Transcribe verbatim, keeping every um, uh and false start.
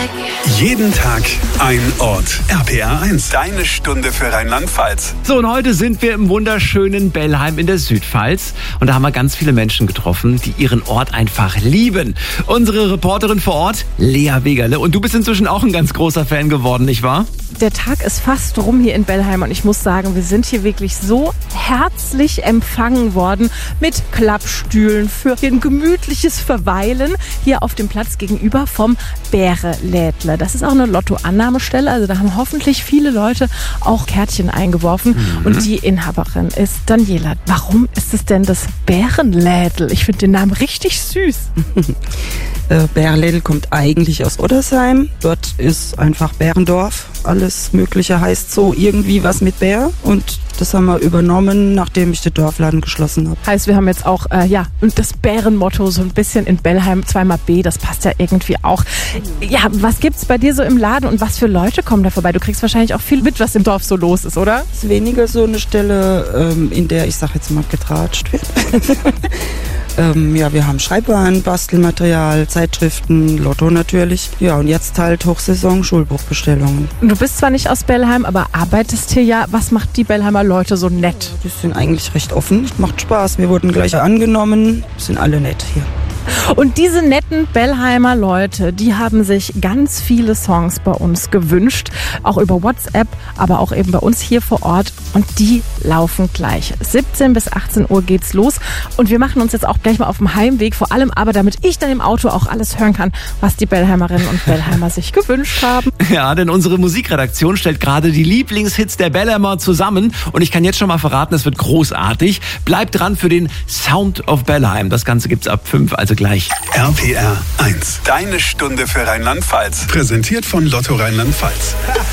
Jeden Tag ein Ort. R P R eins, deine Stunde für Rheinland-Pfalz. So, und heute sind wir im wunderschönen Bellheim in der Südpfalz. Und da haben wir ganz viele Menschen getroffen, die ihren Ort einfach lieben. Unsere Reporterin vor Ort, Lea Wegerle. Und du bist inzwischen auch ein ganz großer Fan geworden, nicht wahr? Der Tag ist fast rum hier in Bellheim und ich muss sagen, wir sind hier wirklich so herzlich empfangen worden mit Klappstühlen für ein gemütliches Verweilen hier auf dem Platz gegenüber vom Bärelädle. Das ist auch eine Lottoannahmestelle, also da haben hoffentlich viele Leute auch Kärtchen eingeworfen. Mhm. Und die Inhaberin ist Daniela. Warum ist es denn das Bärenlädel? Ich finde den Namen richtig süß. Äh, Bärenlädel kommt eigentlich aus Oddersheim. Dort ist einfach Bärendorf. Alles Mögliche heißt so irgendwie was mit Bär. Und das haben wir übernommen, nachdem ich den Dorfladen geschlossen habe. Heißt, wir haben jetzt auch äh, ja das Bärenmotto so ein bisschen in Bellheim, zweimal B, das passt ja irgendwie auch. Ja, was gibt's bei dir so im Laden und was für Leute kommen da vorbei? Du kriegst wahrscheinlich auch viel mit, was im Dorf so los ist, oder? Es ist weniger so eine Stelle, ähm, in der, ich sag jetzt mal, getratscht wird. ähm, ja, wir haben Schreibwaren, Bastelmaterial, Zeitschriften, Lotto natürlich. Ja, und jetzt halt Hochsaison, Schulbuchbestellungen. Du bist zwar nicht aus Bellheim, aber arbeitest hier ja. Was macht die Bellheimer Leute so nett? Die sind eigentlich recht offen, macht Spaß. Wir wurden gleich angenommen, sind alle nett hier. Und diese netten Bellheimer Leute, die haben sich ganz viele Songs bei uns gewünscht, auch über WhatsApp, aber auch eben bei uns hier vor Ort. Und die laufen gleich. siebzehn bis achtzehn Uhr geht's los. Und wir machen uns jetzt auch gleich mal auf dem Heimweg, vor allem aber, damit ich dann im Auto auch alles hören kann, was die Bellheimerinnen und Bellheimer sich gewünscht haben. Ja, denn unsere Musikredaktion stellt gerade die Lieblingshits der Bellheimer zusammen. Und ich kann jetzt schon mal verraten, es wird großartig. Bleibt dran für den Sound of Bellheim. Das Ganze gibt's ab fünf, also gleich. R P R eins, deine Stunde für Rheinland-Pfalz. Präsentiert von Lotto Rheinland-Pfalz.